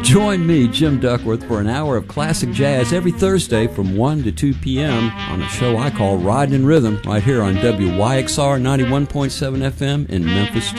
Join me, Jim Duckworth, for an hour of classic jazz every Thursday from 1 to 2 p.m. on a show I call Riding in Rhythm right here on WYXR 91.7 FM in Memphis,